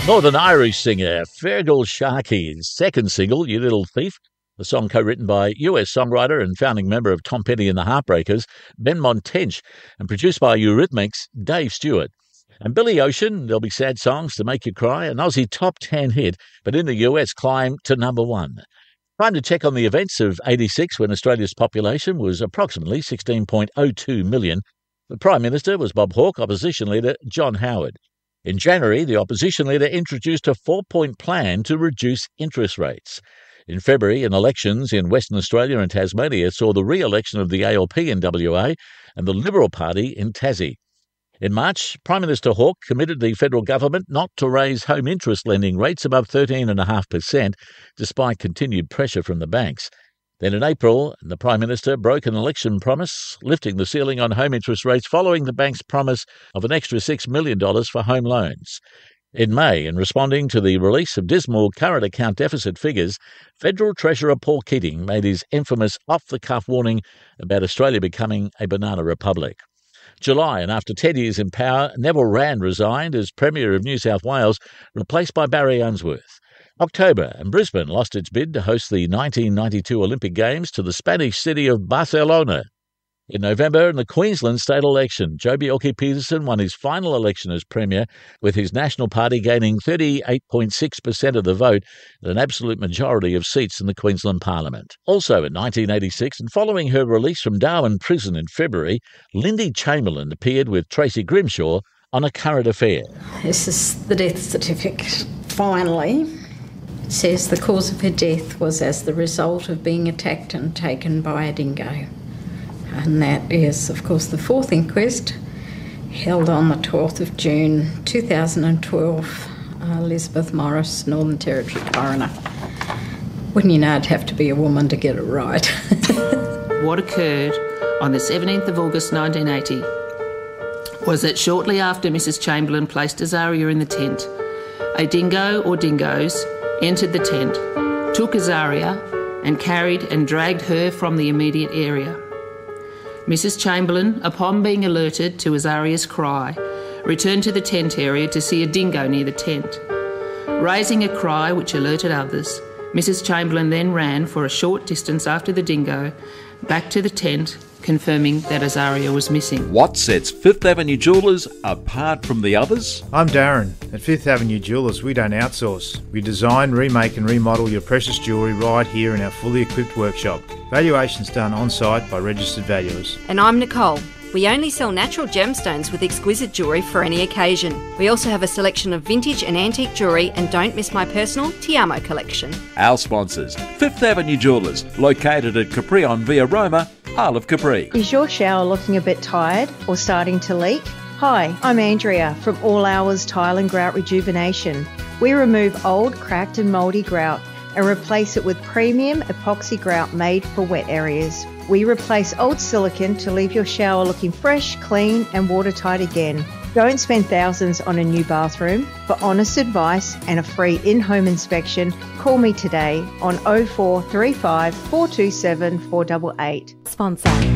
Northern Irish singer Fergal Sharkey's second single, You Little Thief, the song co-written by US songwriter and founding member of Tom Petty and the Heartbreakers, Benmont Tench, and produced by Eurythmics' Dave Stewart. And Billy Ocean, There'll Be Sad Songs to Make You Cry, an Aussie top 10 hit, but in the US climbed to number 1. Time to check on the events of '86 when Australia's population was approximately 16.02 million. The Prime Minister was Bob Hawke, Opposition Leader John Howard. In January, the Opposition Leader introduced a 4-point plan to reduce interest rates. In February, elections in Western Australia and Tasmania saw the re-election of the ALP in WA and the Liberal Party in Tassie. In March, Prime Minister Hawke committed the federal government not to raise home interest lending rates above 13.5%, despite continued pressure from the banks. Then in April, the Prime Minister broke an election promise, lifting the ceiling on home interest rates following the bank's promise of an extra $6 million for home loans. In May, in responding to the release of dismal current account deficit figures, Federal Treasurer Paul Keating made his infamous off-the-cuff warning about Australia becoming a banana republic. July, and after 10 years in power, Neville Wran resigned as Premier of New South Wales, replaced by Barry Unsworth. October, and Brisbane lost its bid to host the 1992 Olympic Games to the Spanish city of Barcelona. In November, in the Queensland state election, Joh Bjelke-Petersen won his final election as Premier, with his National Party gaining 38.6% of the vote and an absolute majority of seats in the Queensland Parliament. Also in 1986, and following her release from Darwin Prison in February, Lindy Chamberlain appeared with Tracy Grimshaw on A Current Affair. This is the death certificate, finally. It says the cause of her death was as the result of being attacked and taken by a dingo. And that is, of course, the fourth inquest, held on the 12th of June 2012, Elizabeth Morris, Northern Territory Coroner. Wouldn't you know it'd have to be a woman to get it right? What occurred on the 17th of August 1980 was that shortly after Mrs. Chamberlain placed Azaria in the tent, a dingo or dingoes entered the tent, took Azaria and carried and dragged her from the immediate area. Mrs. Chamberlain, upon being alerted to Azaria's cry, returned to the tent area to see a dingo near the tent. Raising a cry which alerted others, Mrs. Chamberlain then ran for a short distance after the dingo back to the tent, confirming that Azaria was missing. What sets Fifth Avenue Jewellers apart from the others? I'm Darren. At Fifth Avenue Jewellers, we don't outsource. We design, remake and remodel your precious jewellery right here in our fully equipped workshop. Valuations done on-site by registered valuers. And I'm Nicole. We only sell natural gemstones with exquisite jewellery for any occasion. We also have a selection of vintage and antique jewellery, and don't miss my personal Ti Amo collection. Our sponsors, Fifth Avenue Jewellers, located at Caprion Via Roma, Isle of Capri. Is your shower looking a bit tired or starting to leak? Hi, I'm Andrea from All Hours Tile and Grout Rejuvenation. We remove old, cracked and mouldy grout and replace it with premium epoxy grout made for wet areas. We replace old silicone to leave your shower looking fresh, clean and watertight again. Don't spend thousands on a new bathroom. For honest advice and a free in-home inspection, call me today on 0435 427 488. Sponsor.